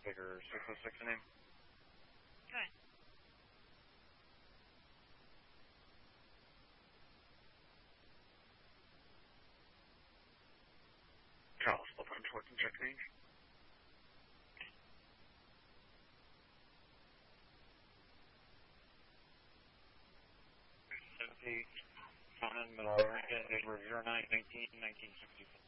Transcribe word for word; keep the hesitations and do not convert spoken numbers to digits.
figure six oh six name. Good. Charles, full time towards and check range. seventy, Fountain, Middle Oregon, Edward zero nine nineteen nineteen sixty-four.